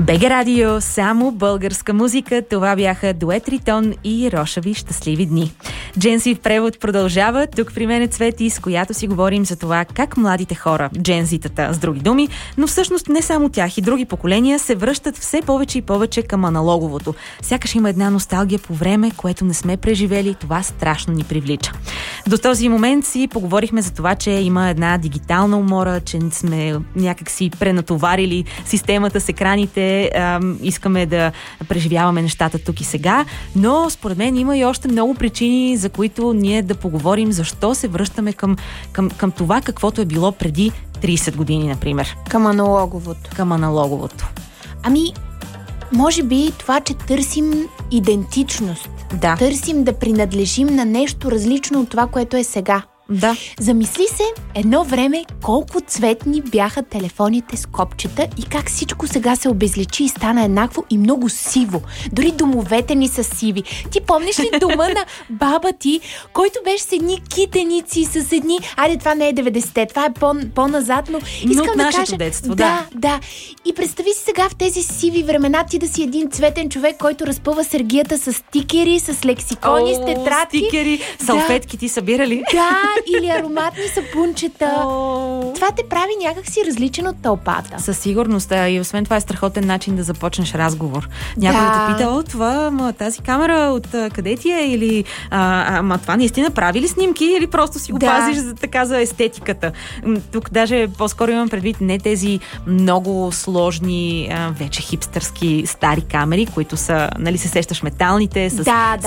БГ Радио, само българска музика. Това бяха Дует Ритон и Рошави щастливи дни. Джензи в превод продължава. Тук при мен е Цвети, с която си говорим за това как младите хора, джензитата с други думи, но всъщност не само тях и други поколения се връщат все повече и повече към аналоговото. Сякаш има една носталгия по време, което не сме преживели. Това страшно ни привлича. До този момент си поговорихме за това, че има една дигитална умора, че сме някак си пренатоварили системата с екраните, искаме да преживяваме нещата тук и сега, но според мен има и още много причини, за които ние да поговорим защо се връщаме към това, каквото е било преди 30 години, например. Към аналоговото. Към аналоговото. Ами, може би това, че търсим идентичност. Да. Търсим да принадлежим на нещо различно от това, което е сега. Да. Замисли се едно време колко цветни бяха телефоните с копчета и как всичко сега се обезличи и стана еднакво и много сиво. Дори домовете ни са сиви. Ти помниш ли дома на баба ти, който беше с едни китеници, с едни... Айде, това не е 90-те, това е по-назад, но искам от да нашето кажа... детство, да. И представи си сега в тези сиви времена ти да си един цветен човек, който разпъва сергията с стикери, с лексикони, с тетрадки. Стикери, салфетки ти събира ли? Да, или ароматни сапунчета. Това те прави някак си различен от тълпата. Със сигурност. И освен това е страхотен начин да започнеш разговор. Някой да те пита, тази камера от къде ти е? Или това наистина прави ли снимки? Или просто си го пазиш за естетиката? Тук даже по-скоро имам предвид не тези много сложни, вече хипстърски стари камери, които са, нали, се сещаш металните, с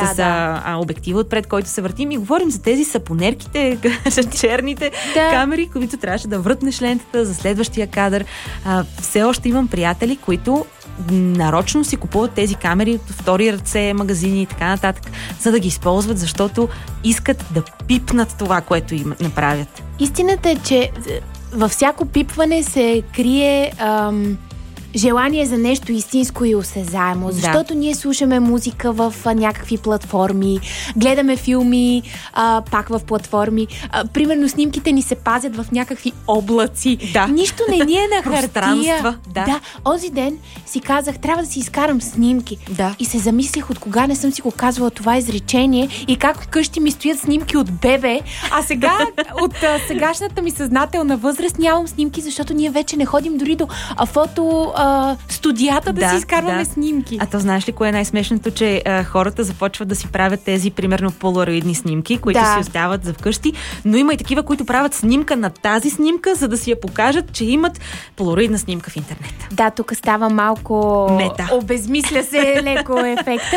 обектива отпред, който се въртим, и говорим за тези сапонерките, черните камери, които трябваше да въртнеш лентата за следващия кадър. Все още имам приятели, които нарочно си купуват тези камери от втори ръце, магазини и така нататък, за да ги използват, защото искат да пипнат това, което им направят. Истината е, че във всяко пипване се крие желание за нещо истинско и осезаемо. Защото ние слушаме музика в някакви платформи, гледаме филми пак в платформи. Примерно снимките ни се пазят в някакви облаци. Да. Нищо не ни е на хартия. Да. Онзи ден си казах, трябва да си изкарам снимки. Да. И се замислих от кога не съм си го казвала това изречение и как вкъщи ми стоят снимки от бебе, а сега от сегашната ми съзнателна възраст нямам снимки, защото ние вече не ходим дори до фото студията да си изкарваме снимки. А то знаеш ли кое е най-смешното, че хората започват да си правят тези, примерно, полароидни снимки, които си остават за вкъщи, но има и такива, които правят снимка на тази снимка, за да си я покажат, че имат полароидна снимка в интернет. Да, тук става малко мета. Обезмисля се леко ефекта.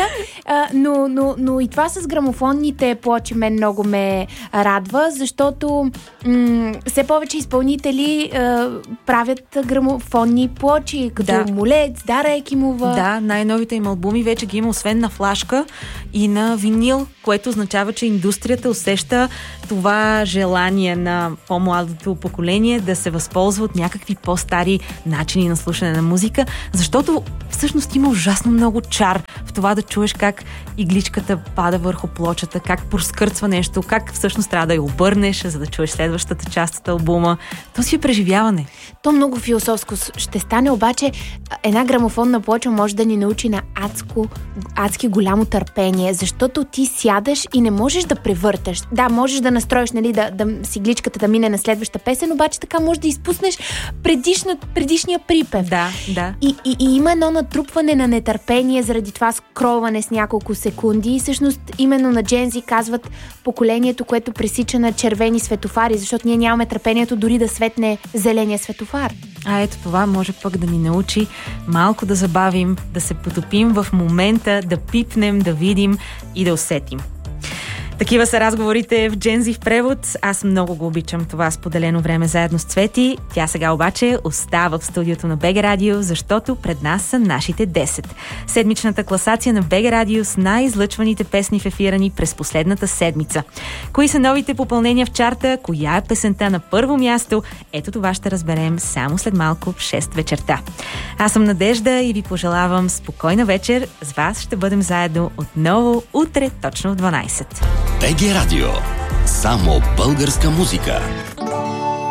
Но и това с грамофонните плочи мен много ме радва, защото все повече изпълнители правят грамофонни плочи, като Молец, Дара Екимова. Да, най-новите им албуми вече ги има освен на флашка и на винил, което означава, че индустрията усеща това желание на по-младото поколение да се възползва от някакви по-стари начини на слушане на музика, защото всъщност има ужасно много чар в това да чуеш как игличката пада върху плочата, как проскърцва нещо, как всъщност трябва да я обърнеш, за да чуеш следващата част от албума. То си е преживяване. То много философско ще стане, обаче една грамофонна плоча може да ни научи на адски голямо търпение, защото ти сядаш и не можеш да превърташ. Да, можеш да настроиш, нали, да си гличката да мине на следваща песен, обаче така можеш да изпуснеш предишния припев. Да. И има едно натрупване на нетърпение заради това скролване с няколко секунди. И всъщност именно на Джензи казват поколението, което пресича на червени светофари, защото ние нямаме търпението дори да светне зеления светофар. Ето това може пък да ни научи малко да забавим, да се потопим в момента, да пипнем, да видим и да усетим. Такива са разговорите в Джензи в превод. Аз много го обичам това споделено време заедно с Цвети. Тя сега обаче остава в студиото на БГ Радио, защото пред нас са нашите 10. Седмичната класация на БГ Радио с най-излъчваните песни в ефира ни през последната седмица. Кои са новите попълнения в чарта? Коя е песента на първо място? Ето това ще разберем само след малко в 6 вечерта. Аз съм Надежда и ви пожелавам спокойна вечер. С вас ще бъдем заедно отново утре точно в 12. БГ Радио. Само българска музика.